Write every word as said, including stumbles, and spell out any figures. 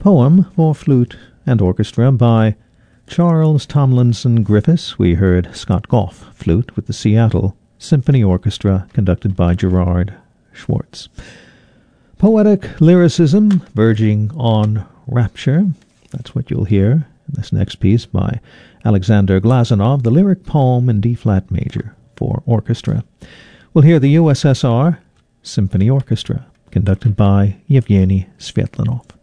Poem for flute and orchestra by Charles Tomlinson Griffiths. We heard Scott Goff, flute, with the Seattle Symphony Orchestra, conducted by Gerard Schwartz. Poetic lyricism verging on rapture. That's what you'll hear in this next piece by Alexander Glazunov, the lyric poem in D-flat major for orchestra. We'll hear the U S S R Symphony Orchestra, conducted by Yevgeny Svetlanov.